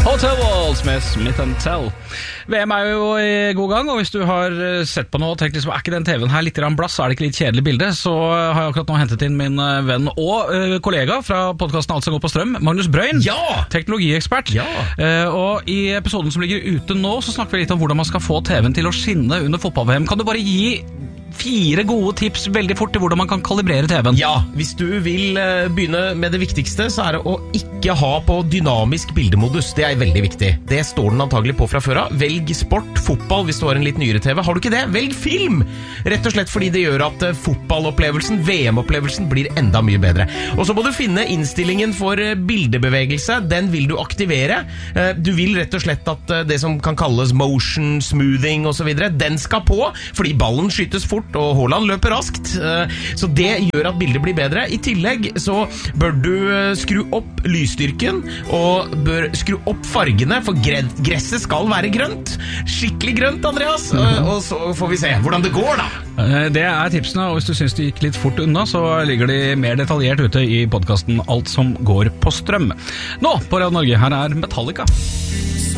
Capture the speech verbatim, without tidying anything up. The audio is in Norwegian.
Hotel Walls med Smith and Tell. V M er jo i god gang, og hvis du har sett på noe og tenkt liksom, er ikke den T V-en her litt blass, er det ikke litt kjedelig bilde, så har jeg akkurat nå hentet inn min venn og uh, kollega fra podcasten Alt som går på strøm, Magnus Brøyn, ja! teknologiekspert. Ja! Uh, og i episoden som ligger ute nå, så snakker vi litt om hvordan man skal få T V-en til å skinne under fotball-V M. Kan du bare gi fire gode tips veldig fort til hvordan man kan kalibrere T V-en? Ja, hvis du vil uh, begynne med det viktigste, så er det å ikke ha på dynamisk bildemodus. Det er veldig viktig. Det står den antagelig på fra før av. Velg sport, fotball hvis du har en litt nyere T V. Har du ikke det? Velg film! Rett og slett fordi det gjør at uh, fotballopplevelsen, V M-opplevelsen, blir enda mye bedre. Og så må du finne innstillingen for uh, bildebevegelse. Den vil du aktivere. Uh, du vil rett og slett at uh, det som kan kalles motion, smoothing og så videre, den skal på, fordi ballen skytes fort og Haaland løper raskt, så det gjør at bildet blir bedre. I tillegg så bør du skru opp lysstyrken og bør skru opp fargene, for gresset skal være grønt. Skikkelig grønt, Andreas. Og så får vi se hvordan det går da. Det er tipsene, og hvis du synes det gikk litt fort unna, så ligger de mer detaljert ute i podcasten Alt som går på strøm. Nå på Radio Norge, her er Metallica.